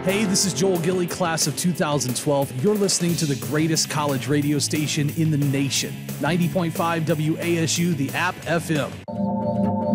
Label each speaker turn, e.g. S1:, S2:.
S1: Hey, this is Joel Gilly, class of 2012. You're listening to the greatest college radio station in the nation. 90.5 WASU, the app FM.